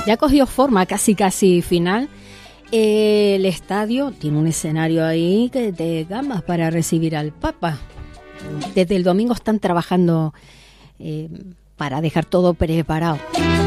Ya cogió forma casi final. El estadio tiene un escenario ahí de gambas para recibir al Papa. Desde el domingo están trabajando para dejar todo preparado.